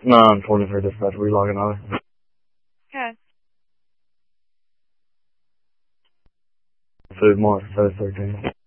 No, I'm 20 for dispatch. We logging out. Okay. Food more, 13.